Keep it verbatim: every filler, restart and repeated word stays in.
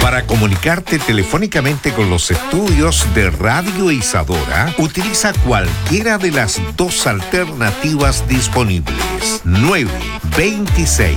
Para comunicarte telefónicamente con los estudios de Radio Isadora, utiliza cualquiera de las dos alternativas disponibles. nueve dos seis,